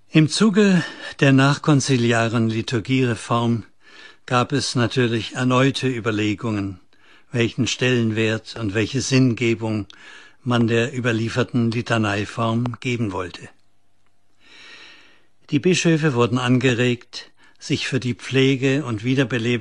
Im Zuge der nachkonziliaren Liturgiereform gab es natürlich erneute Überlegungen, welchen Stellenwert und welche Sinngebung man der überlieferten Litaneiform geben wollte. Die Bischöfe wurden angeregt, sich für die Pflege und Wiederbelebung